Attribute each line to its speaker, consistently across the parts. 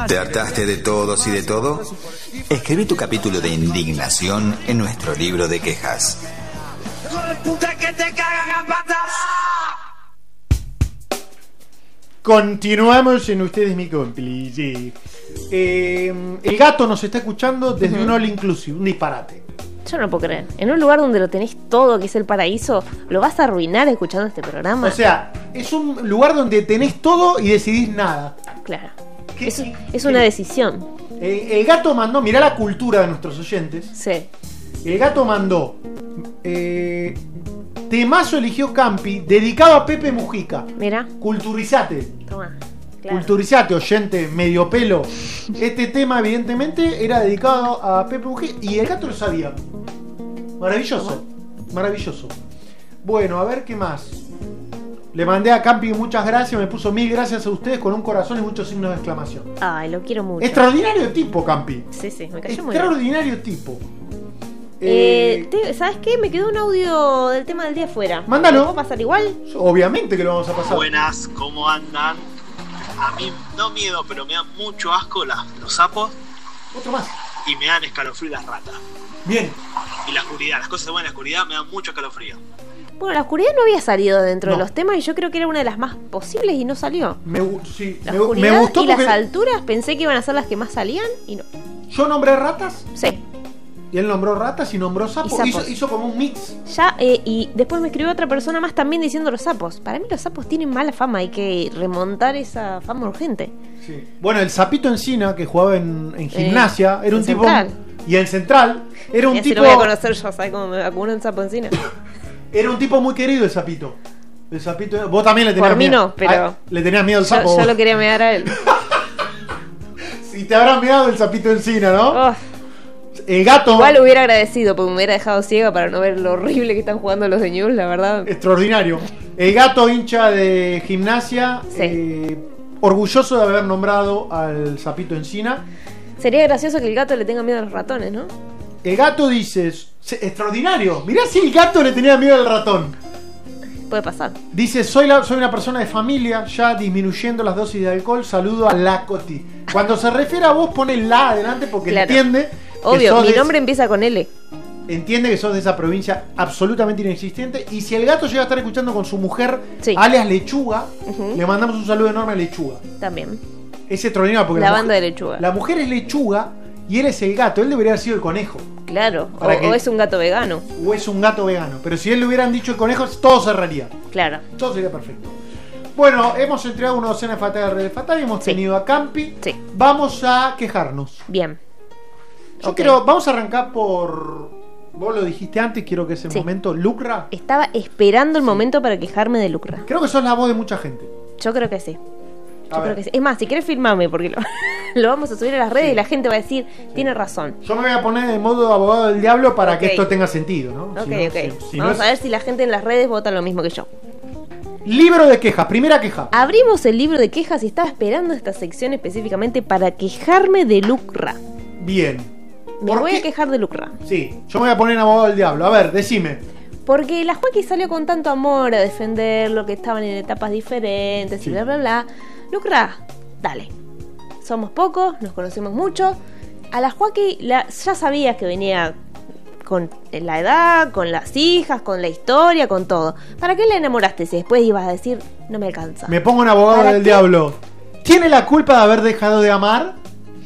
Speaker 1: ¿Te hartaste de todos y de todo? Escribí tu capítulo de indignación en nuestro libro de quejas.
Speaker 2: Continuamos en Ustedes mi cómplice. El gato nos está escuchando desde un all inclusive, un disparate.
Speaker 3: Yo no puedo creer. En un lugar donde lo tenés todo, que es el paraíso, ¿lo vas a arruinar escuchando este programa?
Speaker 2: O sea, es un lugar donde tenés todo y decidís nada.
Speaker 3: Claro. Es una decisión.
Speaker 2: El gato mandó, mirá la cultura de nuestros oyentes.
Speaker 3: Sí.
Speaker 2: El gato mandó temazo eligió Campi, dedicado a Pepe Mujica.
Speaker 3: Mira.
Speaker 2: Culturizate.
Speaker 3: Toma. Claro.
Speaker 2: Culturizate, oyente medio pelo. Este tema evidentemente era dedicado a Pepe Mujica y el gato lo sabía. Maravilloso. Maravilloso. Bueno, a ver qué más. Le mandé a Campi muchas gracias, me puso 1000 gracias a ustedes con un corazón y muchos signos de exclamación.
Speaker 3: Ay, lo quiero mucho.
Speaker 2: Extraordinario tipo, Campi.
Speaker 3: Sí, me cayó muy bien.
Speaker 2: Extraordinario tipo.
Speaker 3: ¿Sabes qué? Me quedó un audio del tema del día afuera.
Speaker 2: Mándalo.
Speaker 3: ¿Lo puedo pasar igual?
Speaker 2: Obviamente que lo vamos a pasar.
Speaker 4: Buenas, ¿cómo andan? A mí no miedo, pero me dan mucho asco los sapos.
Speaker 2: Otro más.
Speaker 4: Y me dan escalofrío las ratas.
Speaker 2: Bien.
Speaker 4: Y la oscuridad, las cosas buenas en la oscuridad me dan mucho escalofrío.
Speaker 3: Bueno, la oscuridad no había salido dentro de los temas y yo creo que era una de las más posibles y no salió.
Speaker 2: Me gustó
Speaker 3: y
Speaker 2: porque
Speaker 3: las alturas pensé que iban a ser las que más salían y no.
Speaker 2: Yo nombré ratas.
Speaker 3: Sí.
Speaker 2: Y él nombró ratas y nombró sapos. Hizo como un mix.
Speaker 3: Ya, y después me escribió otra persona más también diciendo los sapos. Para mí los sapos tienen mala fama, hay que remontar esa fama urgente.
Speaker 2: Sí. Bueno, el sapito Encina, que jugaba en gimnasia, era un tipo...
Speaker 3: Central.
Speaker 2: Y en Central, era un
Speaker 3: y así
Speaker 2: tipo...
Speaker 3: lo voy a conocer yo, ¿sabes cómo me vacuno en sapo Encina?
Speaker 2: Era un tipo muy querido el sapito. El sapito... Vos también le tenías
Speaker 3: Por mí
Speaker 2: miedo.
Speaker 3: no, pero...
Speaker 2: le tenías miedo al sapo.
Speaker 3: Yo lo quería mear a él.
Speaker 2: Si te habrás meado el sapito Encina, ¿no?
Speaker 3: Oh.
Speaker 2: El gato...
Speaker 3: Igual lo hubiera agradecido porque me hubiera dejado ciega para no ver lo horrible que están jugando los de News, la verdad.
Speaker 2: Extraordinario. El gato hincha de gimnasia,
Speaker 3: sí.
Speaker 2: Orgulloso de haber nombrado al sapito Encina.
Speaker 3: Sería gracioso que el gato le tenga miedo a los ratones, ¿no?
Speaker 2: El gato dice... Extraordinario. Mirá si el gato le tenía miedo al ratón.
Speaker 3: Puede pasar.
Speaker 2: Dice, soy una persona de familia, ya disminuyendo las dosis de alcohol, saludo a la Coti. Cuando se refiere a vos, pone la adelante porque claro. Entiende...
Speaker 3: Obvio, mi nombre empieza con L.
Speaker 2: Entiende que sos de esa provincia absolutamente inexistente. Y si el gato llega a estar escuchando con su mujer,
Speaker 3: sí.
Speaker 2: alias Lechuga, le mandamos un saludo enorme a Lechuga.
Speaker 3: También.
Speaker 2: Es extraordinario porque
Speaker 3: la banda de Lechuga.
Speaker 2: La mujer es Lechuga y él es el gato. Él debería haber sido el conejo.
Speaker 3: Claro, o es un gato vegano.
Speaker 2: O es un gato vegano. Pero si él le hubieran dicho el conejo, todo cerraría.
Speaker 3: Claro.
Speaker 2: Todo sería perfecto. Bueno, hemos entregado una docena de Fatal de Fatal y hemos tenido a Campi.
Speaker 3: Sí.
Speaker 2: Vamos a quejarnos.
Speaker 3: Bien.
Speaker 2: Vamos a arrancar por... Vos lo dijiste antes, quiero que ese momento. Lucra.
Speaker 3: Estaba esperando el momento para quejarme de Lucra.
Speaker 2: Creo que sos la voz de mucha gente.
Speaker 3: Yo creo que sí. Es más, si querés firmarme, porque lo vamos a subir a las redes y la gente va a decir, tiene razón.
Speaker 2: Yo me voy a poner en modo abogado del diablo para que esto tenga sentido, ¿no?
Speaker 3: Vamos a ver si la gente en las redes vota lo mismo que yo.
Speaker 2: Libro de quejas, primera queja.
Speaker 3: Abrimos el libro de quejas y estaba esperando esta sección específicamente para quejarme de Lucra.
Speaker 2: Bien.
Speaker 3: Me voy a quejar de Lucra.
Speaker 2: Sí, yo me voy a poner en abogado del diablo. A ver, decime.
Speaker 3: Porque la Joaquín salió con tanto amor a defenderlo, que estaban en etapas diferentes y bla, bla, bla. Lucra, dale. Somos pocos, nos conocemos mucho. A la Joaquín ya sabías que venía con la edad, con las hijas, con la historia, con todo. ¿Para qué la enamoraste si después ibas a decir, no me alcanza?
Speaker 2: Me pongo en abogado del diablo. ¿Tiene la culpa de haber dejado de amar?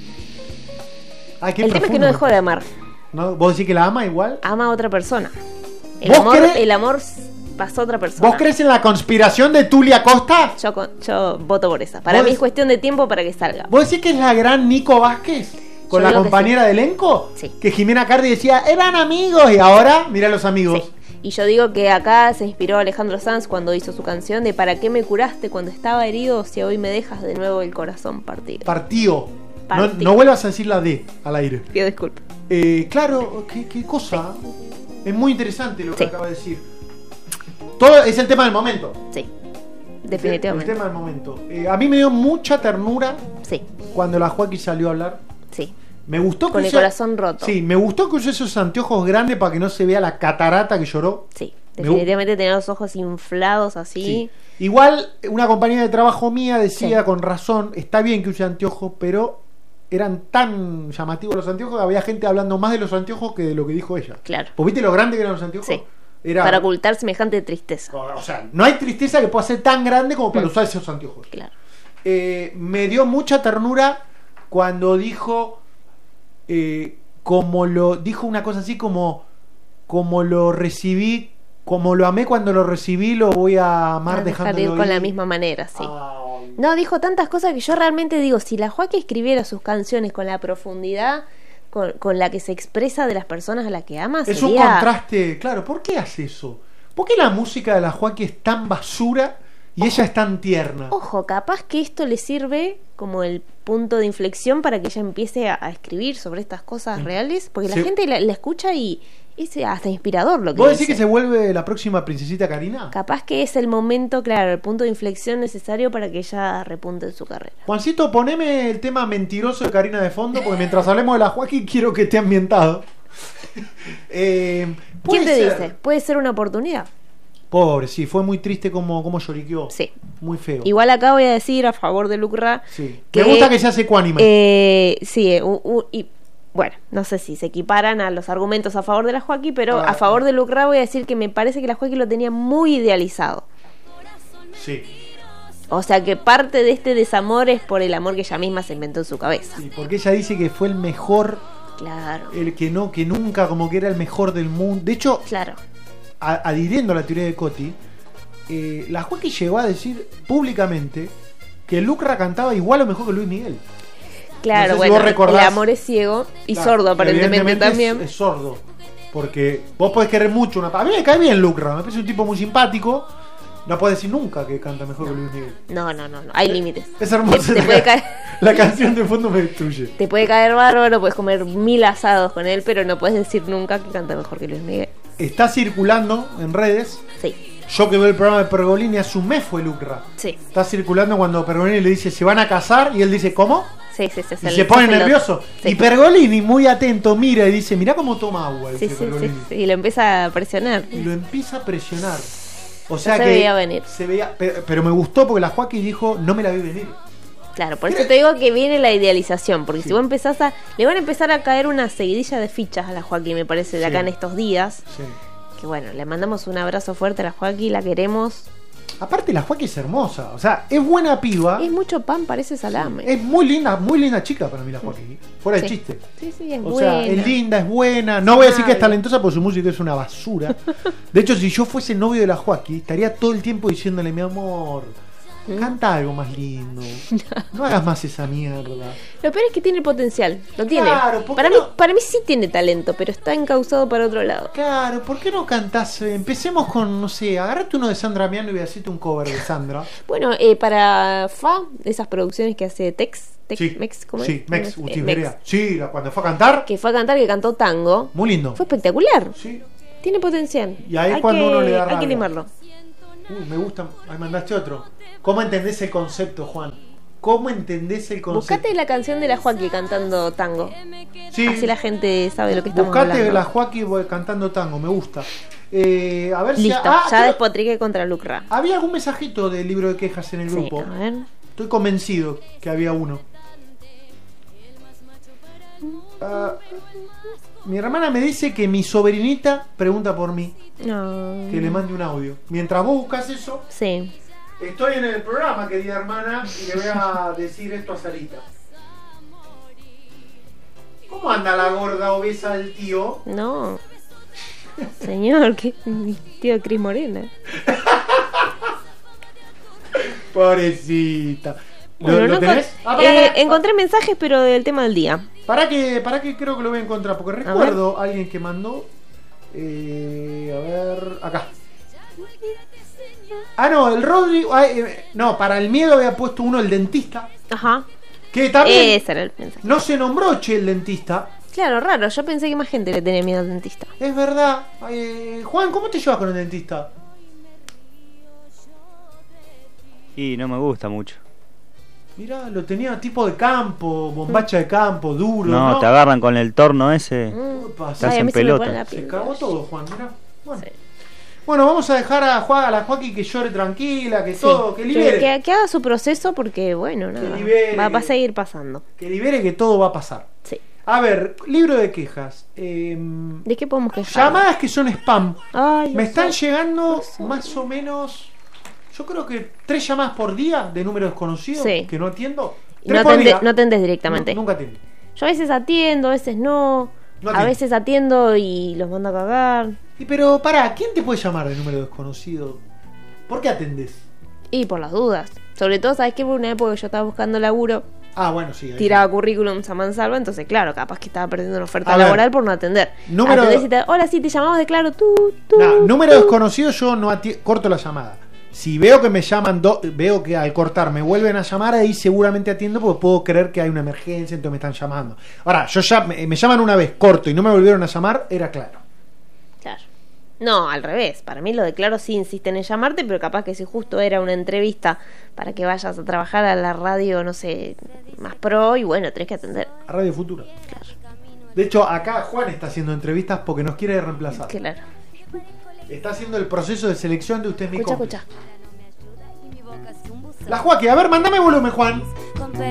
Speaker 3: El tema es que no dejó de amar.
Speaker 2: ¿No? ¿Vos decís que la ama igual?
Speaker 3: Ama a otra persona. El amor pasó a otra persona.
Speaker 2: ¿Vos crees en la conspiración de Tulia Costa?
Speaker 3: Yo voto por esa. Para mí es cuestión de tiempo para que salga.
Speaker 2: ¿Vos decís que es la gran Nico Vázquez? Con la compañera de elenco.
Speaker 3: Sí.
Speaker 2: Que Jimena Cardi decía, eran amigos. Y ahora, mira los amigos.
Speaker 3: Sí. Y yo digo que acá se inspiró Alejandro Sanz cuando hizo su canción de ¿para qué me curaste cuando estaba herido si hoy me dejas de nuevo el corazón partido?
Speaker 2: Partido. No vuelvas a decir la D al aire.
Speaker 3: Pido disculpas.
Speaker 2: Claro, qué cosa. Sí. Es muy interesante lo que acaba de decir. Todo es el tema del momento.
Speaker 3: Sí, definitivamente.
Speaker 2: El tema del momento. A mí me dio mucha ternura.
Speaker 3: Sí.
Speaker 2: Cuando la Joaquín salió a hablar.
Speaker 3: Sí.
Speaker 2: Me gustó
Speaker 3: con el corazón roto.
Speaker 2: Sí, me gustó que usó esos anteojos grandes para que no se vea la catarata que lloró.
Speaker 3: Sí, definitivamente tenía los ojos inflados así.
Speaker 2: Sí. Igual, una compañera de trabajo mía decía con razón, está bien que use anteojos, pero eran tan llamativos los anteojos que había gente hablando más de los anteojos que de lo que dijo ella.
Speaker 3: Claro.
Speaker 2: ¿Pues viste lo grande que eran los anteojos?
Speaker 3: Sí.
Speaker 2: Era,
Speaker 3: Para ocultar semejante tristeza.
Speaker 2: o sea, no hay tristeza que pueda ser tan grande como para usar esos anteojos.
Speaker 3: Claro.
Speaker 2: Me dio mucha ternura cuando dijo, dijo una cosa así como lo recibí, como lo amé cuando lo recibí, lo voy a amar dejándolo
Speaker 3: ir con
Speaker 2: ir.
Speaker 3: la misma manera, sí.
Speaker 2: Ay.
Speaker 3: No, dijo tantas cosas que yo realmente digo, si la Joaquín escribiera sus canciones con la profundidad con la que se expresa de las personas a las que ama,
Speaker 2: Es
Speaker 3: sería...
Speaker 2: un contraste, claro. ¿Por qué hace eso? ¿Por qué la música de la Joaquín es tan basura y ella es tan tierna?
Speaker 3: Ojo, capaz que esto le sirve como el punto de inflexión para que ella empiece a escribir sobre estas cosas reales, porque la gente la escucha y es hasta inspirador lo que
Speaker 2: ¿Vos
Speaker 3: dice.
Speaker 2: decís que se vuelve la próxima princesita Karina?
Speaker 3: Capaz que es el momento, claro, el punto de inflexión necesario para que ella repunte en su carrera.
Speaker 2: Juancito, poneme el tema mentiroso de Karina de fondo, porque mientras hablemos de la Joaquín quiero que esté ambientado.
Speaker 3: ¿Quién te dice? Puede ser una oportunidad.
Speaker 2: Pobre, sí, fue muy triste como lloriqueó.
Speaker 3: Sí.
Speaker 2: Muy feo.
Speaker 3: Igual acá voy a decir a favor de Lucra.
Speaker 2: Sí. Me gusta que se hace ecuánime.
Speaker 3: Sí, y bueno, no sé si se equiparan a los argumentos a favor de la Joaquín, pero a favor de Lucra voy a decir que me parece que la Joaquín lo tenía muy idealizado.
Speaker 2: Sí.
Speaker 3: O sea que parte de este desamor es por el amor que ella misma se inventó en su cabeza.
Speaker 2: Sí, porque ella dice que fue el mejor,
Speaker 3: Claro.
Speaker 2: el que nunca, como que era el mejor del mundo. De hecho,
Speaker 3: Claro.
Speaker 2: adhiriendo a la teoría de Coti, la Joaquín llegó a decir públicamente que Lucra cantaba igual o mejor que Luis Miguel.
Speaker 3: Claro,
Speaker 2: No sé si
Speaker 3: bueno,
Speaker 2: vos recordás.
Speaker 3: el amor es ciego y
Speaker 2: Claro,
Speaker 3: sordo aparentemente
Speaker 2: evidentemente
Speaker 3: también.
Speaker 2: es sordo. Porque vos podés querer mucho a mí me cae bien Lucra, me parece un tipo muy simpático. No podés decir nunca que canta mejor que Luis Miguel.
Speaker 3: No, hay límites.
Speaker 2: Es hermoso.
Speaker 3: Te puede caer,
Speaker 2: La canción de fondo me destruye.
Speaker 3: te puede caer bárbaro, puedes comer 1000 asados con él, pero no puedes decir nunca que canta mejor que Luis Miguel.
Speaker 2: Está circulando en redes.
Speaker 3: Sí,
Speaker 2: Yo que veo el programa de Pergolini, hace un mes fue Lucra.
Speaker 3: sí,
Speaker 2: Está circulando cuando Pergolini le dice, ¿se van a casar? Y él dice, ¿cómo?
Speaker 3: sí.
Speaker 2: Y se pone nervioso.
Speaker 3: Sí.
Speaker 2: Y Pergolini, muy atento, mira y dice, mirá cómo toma agua.
Speaker 3: Sí,
Speaker 2: Dice
Speaker 3: sí, sí,
Speaker 2: Pergolini.
Speaker 3: sí, y lo empieza a presionar.
Speaker 2: Y lo empieza a presionar. O sea
Speaker 3: se
Speaker 2: que
Speaker 3: veía venir.
Speaker 2: se veía, pero me gustó porque la Joaquín dijo, no me la vi venir.
Speaker 3: Claro, por eso te digo que viene la idealización, porque
Speaker 2: Sí.
Speaker 3: si vos empezás le van a empezar a caer una seguidilla de fichas a la Joaquín, me parece, de
Speaker 2: Sí.
Speaker 3: acá en estos días.
Speaker 2: Sí.
Speaker 3: Que bueno, le mandamos un abrazo fuerte a la Joaquín, la queremos.
Speaker 2: Aparte la Joaquín es hermosa, o sea, es buena piba.
Speaker 3: Es mucho pan, parece salame.
Speaker 2: Es muy linda chica para mí la Joaquín. Fuera de
Speaker 3: Sí.
Speaker 2: chiste.
Speaker 3: Sí, sí, es
Speaker 2: O
Speaker 3: buena.
Speaker 2: sea, es linda, es buena. No voy a decir que es
Speaker 3: Amable.
Speaker 2: talentosa porque su música es una basura. De hecho, si yo fuese novio de la Joaquín, estaría todo el tiempo diciéndole, mi amor, canta algo más lindo. No hagas más esa mierda.
Speaker 3: Lo peor es que tiene potencial, lo tiene.
Speaker 2: Claro, ¿por qué
Speaker 3: para,
Speaker 2: no?
Speaker 3: para mí sí tiene talento, pero está encauzado para otro lado.
Speaker 2: Claro, ¿por qué no cantás? Empecemos con, no sé, agarrate uno de Sandra Miano y hacete un cover de Sandra.
Speaker 3: Bueno, para FA, esas producciones que hace
Speaker 2: Sí,
Speaker 3: Mex, ¿cómo
Speaker 2: sí,
Speaker 3: es?
Speaker 2: Mex, Uchi
Speaker 3: Mex,
Speaker 2: Berea. Sí, cuando fue a cantar,
Speaker 3: que fue a cantar, que cantó tango.
Speaker 2: muy lindo.
Speaker 3: Fue espectacular.
Speaker 2: Sí.
Speaker 3: Tiene potencial.
Speaker 2: Y ahí
Speaker 3: Hay
Speaker 2: cuando
Speaker 3: que,
Speaker 2: uno le da
Speaker 3: hay que
Speaker 2: rabia.
Speaker 3: limarlo.
Speaker 2: Me gusta. Ahí mandaste otro. ¿Cómo entendés el concepto, Juan? ¿Cómo entendés el concepto?
Speaker 3: Buscate la canción de la Joaquín cantando tango.
Speaker 2: Sí,
Speaker 3: Así la gente sabe lo que estamos
Speaker 2: buscate
Speaker 3: hablando.
Speaker 2: la Joaquín cantando tango, me gusta. A ver si.
Speaker 3: Listo, ya
Speaker 2: creo-
Speaker 3: despotriqué contra Lucra.
Speaker 2: había algún mensajito del libro de quejas en el
Speaker 3: Sí,
Speaker 2: grupo.
Speaker 3: a ver.
Speaker 2: Estoy convencido que había uno. Mi hermana me dice que mi sobrinita pregunta por mí,
Speaker 3: No.
Speaker 2: que le mande un audio. Mientras vos buscas eso,
Speaker 3: Sí.
Speaker 2: estoy en el programa, querida hermana, y le voy a decir esto a Sarita. ¿Cómo anda la gorda obesa del tío?
Speaker 3: No. Señor, que mi tío Cris Morena.
Speaker 2: Pobrecita.
Speaker 3: Bueno,
Speaker 2: ¿Lo
Speaker 3: no
Speaker 2: tenés?
Speaker 3: pará. Encontré mensajes, pero del tema del día.
Speaker 2: Para que creo que lo voy a encontrar, porque recuerdo a alguien que mandó. A ver, acá. Ah, no, el Rodri. No, para el miedo había puesto uno, el dentista.
Speaker 3: Ajá.
Speaker 2: Que también
Speaker 3: Ese era el mensaje.
Speaker 2: no se nombró, che, el dentista.
Speaker 3: Claro, raro. Yo pensé que más gente le tenía miedo al dentista.
Speaker 2: Es verdad. Juan, ¿cómo te llevas con el dentista?
Speaker 5: Y no me gusta mucho.
Speaker 2: Mirá, lo tenía tipo de campo, bombacha de campo, duro.
Speaker 5: No,
Speaker 2: ¿no?
Speaker 5: te agarran con el torno ese.
Speaker 2: ¿Qué pasa?
Speaker 5: Te hacen
Speaker 3: a mí se me
Speaker 5: pelota.
Speaker 3: pone la
Speaker 2: Se
Speaker 3: piel.
Speaker 2: cagó todo, Juan, mirá. Bueno. Bueno, vamos a dejar a la Joaquín que llore tranquila, que todo, que libere.
Speaker 3: Que haga su proceso porque, bueno, nada,
Speaker 2: libere,
Speaker 3: va a seguir pasando.
Speaker 2: Que libere, que todo va a pasar.
Speaker 3: Sí.
Speaker 2: A ver, libro de quejas.
Speaker 3: ¿De qué podemos quejar?
Speaker 2: Llamadas que son spam.
Speaker 3: Ay,
Speaker 2: Me están
Speaker 3: sé.
Speaker 2: llegando más o menos, yo creo que 3 llamadas por día de número desconocido
Speaker 3: Sí.
Speaker 2: que no atiendo.
Speaker 3: Y
Speaker 2: 3
Speaker 3: no,
Speaker 2: por día.
Speaker 3: no atendés directamente.
Speaker 2: Nunca atiendo.
Speaker 3: Yo a veces atiendo, a veces no.
Speaker 2: No
Speaker 3: A
Speaker 2: atiendo.
Speaker 3: veces atiendo y los mando a cagar.
Speaker 2: Y pero pará, ¿quién te puede llamar de número desconocido? ¿Por qué atendés?
Speaker 3: Y por las dudas. Sobre todo, ¿sabes qué? Por una época que yo estaba buscando laburo,
Speaker 2: Ah, bueno, sí. ahí
Speaker 3: tiraba currículums a mansalva, entonces claro, capaz que estaba perdiendo una oferta
Speaker 2: A ver,
Speaker 3: laboral por no atender.
Speaker 2: número-
Speaker 3: Atendés y hola, sí, te llamamos de Claro, tú.
Speaker 2: No, número desconocido yo no corto la llamada. Si veo que me llaman, veo que al cortar me vuelven a llamar, ahí seguramente atiendo porque puedo creer que hay una emergencia, entonces me están llamando. Ahora, yo ya me llaman una vez, corto y no me volvieron a llamar, era claro.
Speaker 3: Claro. No, al revés. Para mí lo de Claro sí insisten en llamarte, pero capaz que si justo era una entrevista para que vayas a trabajar a la radio, no sé, más pro, y bueno, tenés que atender.
Speaker 2: A Radio Futura.
Speaker 3: Claro.
Speaker 2: De hecho, acá Juan está haciendo entrevistas porque nos quiere reemplazar.
Speaker 3: Claro.
Speaker 2: Está haciendo el proceso de selección de usted, mi
Speaker 3: Escucha,
Speaker 2: cómplice.
Speaker 3: escucha.
Speaker 2: La Joaquín, a ver, mándame volumen, Juan.